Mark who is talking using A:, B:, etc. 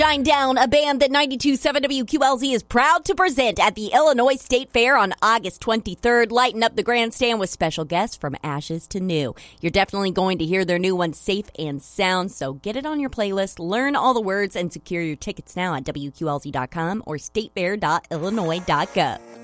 A: Shinedown, a band that 92.7 WQLZ is proud to present at the Illinois State Fair on August 23rd. Lighten up the grandstand with special guests from Ashes to New. You're definitely going to hear their new one, Safe and Sound, so get it on your playlist, learn all the words, and secure your tickets now at WQLZ.com or statefair.illinois.gov.